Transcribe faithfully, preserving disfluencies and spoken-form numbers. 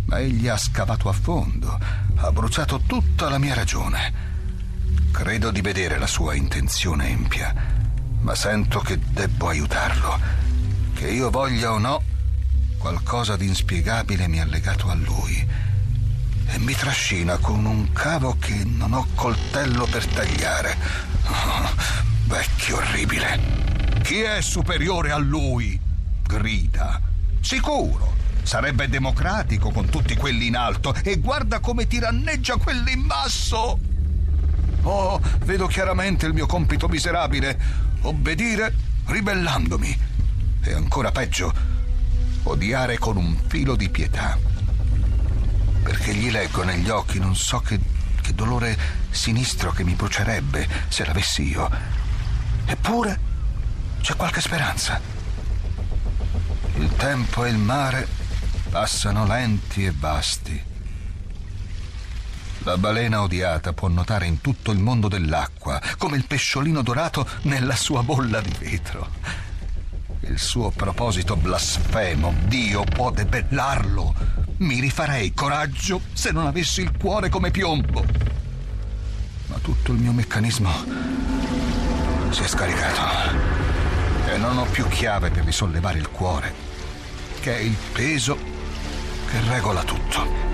ma egli ha scavato a fondo, ha bruciato tutta la mia ragione. Credo di vedere la sua intenzione empia, ma sento che debbo aiutarlo. Che io voglia o no, qualcosa di inspiegabile mi ha legato a lui e mi trascina con un cavo che non ho coltello per tagliare. Oh, vecchio orribile. Chi è superiore a lui? Grida. Sicuro. Sarebbe democratico con tutti quelli in alto, e guarda come tiranneggia quelli in basso. Oh, vedo chiaramente il mio compito miserabile: obbedire ribellandomi, e ancora peggio, odiare con un filo di pietà, perché gli leggo negli occhi non so che, che dolore sinistro che mi brucerebbe se l'avessi io. Eppure c'è qualche speranza. Il tempo e il mare passano lenti e vasti. La balena odiata può nuotare in tutto il mondo dell'acqua, come il pesciolino dorato nella sua bolla di vetro. Il suo proposito blasfemo, Dio può debellarlo. Mi rifarei coraggio se non avessi il cuore come piombo. Ma tutto il mio meccanismo si è scaricato e non ho più chiave per risollevare il cuore, che è il peso che regola tutto.